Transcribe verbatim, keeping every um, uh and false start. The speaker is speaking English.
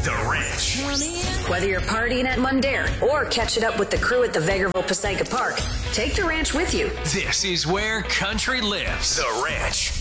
The Ranch. Whether you're partying at Mundare or catching up with the crew at the Vegreville Passaica Park, take the ranch with you. This is where country lives. The Ranch.